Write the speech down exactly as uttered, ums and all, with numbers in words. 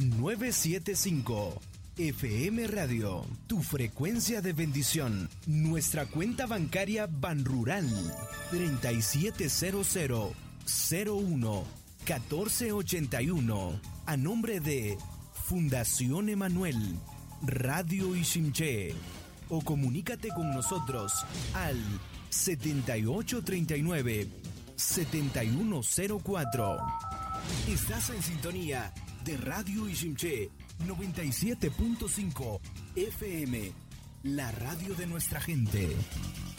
novecientos setenta y cinco. F M Radio, tu frecuencia de bendición. Nuestra cuenta bancaria Banrural treinta y siete cero cero cero uno catorce ochenta y uno. A nombre de Fundación Emanuel, Radio Ishimché. O comunícate con nosotros al setenta y ocho treinta y nueve setenta y uno cero cuatro. Estás en sintonía de Radio Ishimché noventa y siete punto cinco F M, la radio de nuestra gente.